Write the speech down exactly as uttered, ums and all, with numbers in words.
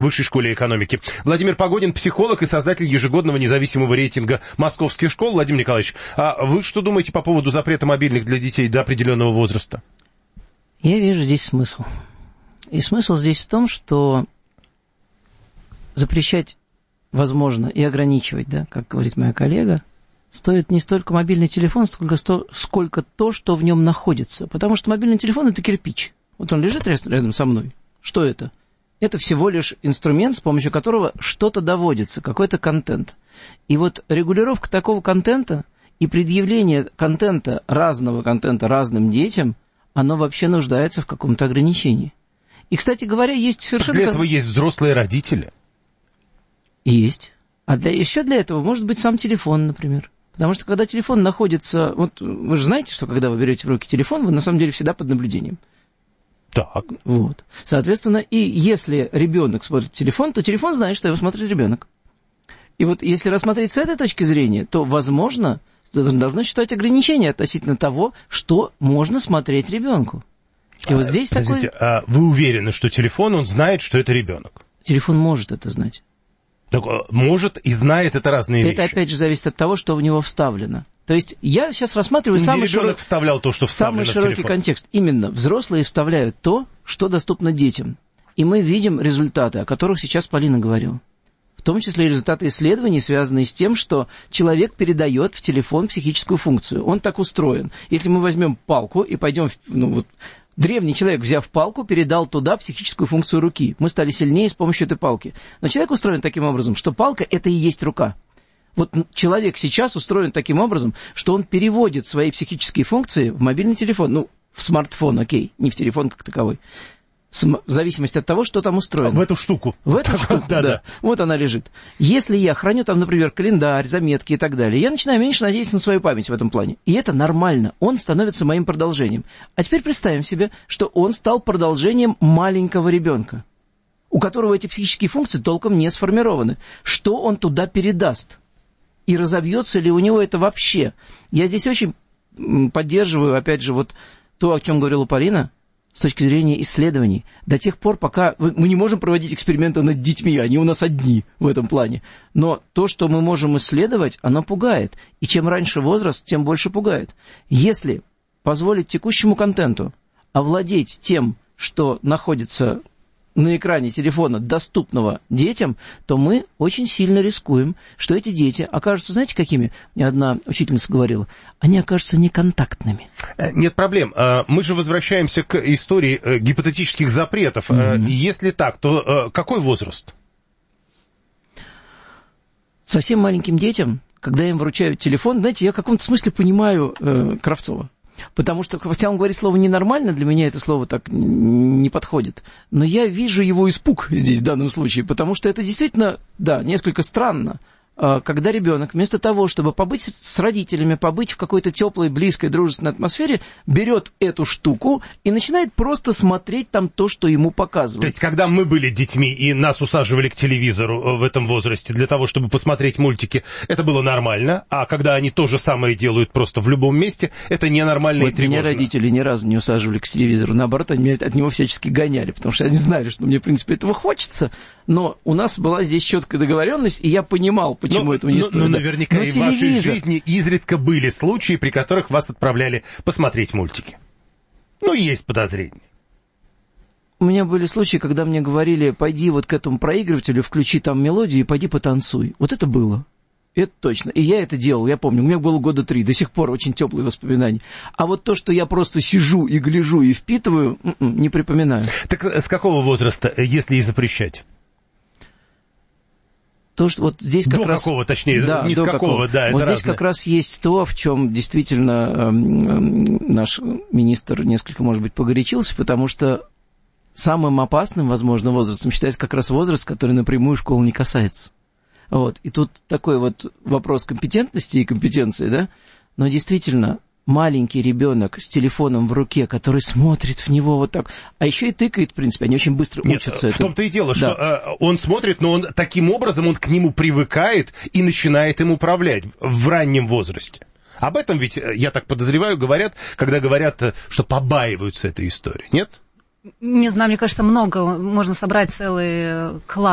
Высшей школе экономики. Владимир Погодин, психолог и создатель ежегодного независимого рейтинга московских школ. Владимир Николаевич, а вы что думаете по поводу запрета мобильных для детей до определенного возраста? Я вижу здесь смысл. И смысл здесь в том, что запрещать возможно и ограничивать, да, как говорит моя коллега, стоит не столько мобильный телефон, сколько, сто, сколько то, что в нем находится. Потому что мобильный телефон – это кирпич. Вот он лежит рядом со мной. Что это? Это всего лишь инструмент, с помощью которого что-то доводится, какой-то контент. И вот регулировка такого контента и предъявление контента, разного контента разным детям, оно вообще нуждается в каком-то ограничении. И, кстати говоря, есть совершенно... Так для этого есть взрослые родители. Есть. А для, еще для этого может быть сам телефон, например. Потому что когда телефон находится... Вот вы же знаете, что когда вы берете в руки телефон, вы на самом деле всегда под наблюдением. Так. Вот. Соответственно, и если ребенок смотрит телефон, то телефон знает, что его смотрит ребенок. И вот если рассмотреть с этой точки зрения, то, возможно, должно существовать ограничения относительно того, что можно смотреть ребенку. И а, вот здесь подождите, такой... а вы уверены, что телефон, он знает, что это ребенок? Телефон может это знать. Так, может и знает, это разные это, вещи. Это, опять же, зависит от того, что в него вставлено. То есть я сейчас рассматриваю Где самый, ребенок широк... вставлял то, что вставлено самый широкий в телефон. контекст. Именно, взрослые вставляют то, что доступно детям. И мы видим результаты, о которых сейчас Полина говорила. В том числе и результаты исследований, связанные с тем, что человек передает в телефон психическую функцию. Он так устроен. Если мы возьмем палку и пойдем... Ну, вот, древний человек, взяв палку, передал туда психическую функцию руки. Мы стали сильнее с помощью этой палки. Но человек устроен таким образом, что палка – это и есть рука. Вот человек сейчас устроен таким образом, что он переводит свои психические функции в мобильный телефон. Ну, в смартфон, окей, не в телефон как таковой. В зависимости от того, что там устроено. В эту штуку. В эту штуку, да, да. Вот она лежит. Если я храню там, например, календарь, заметки и так далее, я начинаю меньше надеяться на свою память в этом плане. И это нормально. Он становится моим продолжением. А теперь представим себе, что он стал продолжением маленького ребенка, у которого эти психические функции толком не сформированы. Что он туда передаст? И разовьется ли у него это вообще? Я здесь очень поддерживаю, опять же, вот то, о чем говорила Полина, с точки зрения исследований. До тех пор, пока мы не можем проводить эксперименты над детьми, они у нас одни в этом плане. Но то, что мы можем исследовать, оно пугает. И чем раньше возраст, тем больше пугает. Если позволить текущему контенту овладеть тем, что находится на экране телефона, доступного детям, то мы очень сильно рискуем, что эти дети окажутся, знаете, какими? Мне одна учительница говорила, они окажутся неконтактными. Нет проблем. Мы же возвращаемся к истории гипотетических запретов. Mm-hmm. Если так, то какой возраст? Совсем маленьким детям, когда им вручают телефон, знаете, я в каком-то смысле понимаю э, Кравцова. Потому что, хотя он говорит слово «ненормально», для меня это слово так не подходит. Но я вижу его испуг здесь в данном случае, потому что это действительно, да, несколько странно, когда ребенок вместо того, чтобы побыть с родителями, побыть в какой-то теплой, близкой, дружественной атмосфере, берет эту штуку и начинает просто смотреть там то, что ему показывают. То есть, когда мы были детьми и нас усаживали к телевизору в этом возрасте для того, чтобы посмотреть мультики, это было нормально, а когда они то же самое делают просто в любом месте, это ненормально вот и тревожно. Меня родители ни разу не усаживали к телевизору, наоборот, они меня от него всячески гоняли, потому что они знали, что мне, в принципе, этого хочется, но у нас была здесь четкая договоренность, и я понимал, почему но, этого не но, стоит. Но наверняка но и телевизор... в вашей жизни изредка были случаи, при которых вас отправляли посмотреть мультики. Ну, есть подозрения. У меня были случаи, когда мне говорили, пойди вот к этому проигрывателю, включи там мелодию и пойди потанцуй. Вот это было. Это точно. И я это делал, я помню. У меня было года три, до сих пор очень теплые воспоминания. А вот то, что я просто сижу и гляжу и впитываю, не припоминаю. Так с какого возраста, если и запрещать? То, что вот здесь как до раз... какого, точнее, да, не с какого, какого, да, вот это здесь разное. Как раз есть то, в чем действительно э, э, наш министр несколько, может быть, погорячился, потому что самым опасным, возможно, возрастом считается как раз возраст, который напрямую школы не касается. Вот. И тут такой вот вопрос компетентности и компетенции, да, но действительно... Маленький ребенок с телефоном в руке, который смотрит в него вот так, а еще и тыкает, в принципе, они очень быстро Нет, учатся. В том-то и дело, да. что э, он смотрит, но он таким образом он к нему привыкает и начинает им управлять в раннем возрасте. Об этом ведь, я так подозреваю, говорят, когда говорят, что побаиваются этой историей, нет? Не знаю, мне кажется, много, можно собрать целый класс